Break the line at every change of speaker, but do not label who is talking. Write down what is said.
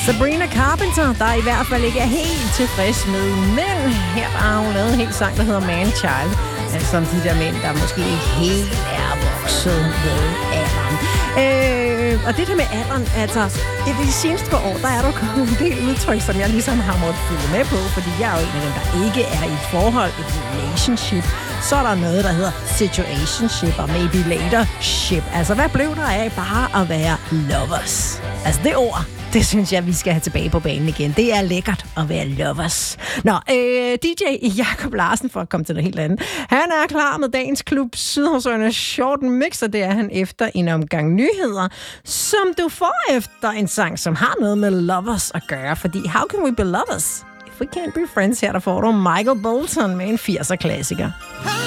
Sabrina Carpenter, der i hvert fald ikke er helt tilfreds med mænd. Her har hun lavet en helt sang, der hedder Man Child. Altså om de der mænd, der måske ikke helt er vokset med alderen. Og det der med alderen, altså i de seneste par år, der er der kommet en del udtryk, som jeg ligesom har måttet følge med på, fordi jeg er jo en af dem, der ikke er i et forhold, et relationship. Så er der noget, der hedder situationship og maybe latership. Altså, hvad blev der af bare at være lovers? Altså, det ord, det synes jeg, vi skal have tilbage på banen igen. Det er lækkert at være lovers. Nå, DJ Jakob Larsen, for at komme til noget helt andet. Han er klar med dagens klub Sydhavsøernes Short Mix, og det er han efter en omgang nyheder, som du får efter en sang, som har noget med lovers at gøre. Fordi how can we be lovers if we can't be friends? Her der får du Michael Bolton med en 80'er klassiker.